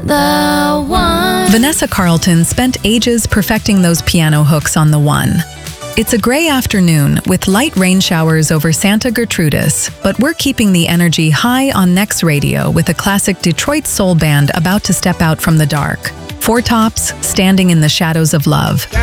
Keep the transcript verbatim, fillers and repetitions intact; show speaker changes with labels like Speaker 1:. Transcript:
Speaker 1: The One.
Speaker 2: Vanessa Carlton spent ages perfecting those piano hooks on The One. It's a gray afternoon with light rain showers over Santa Gertrudis, but we're keeping the energy high on Next Radio with a classic Detroit soul band about to step out from the dark. Four Tops, Standing in the Shadows of Love.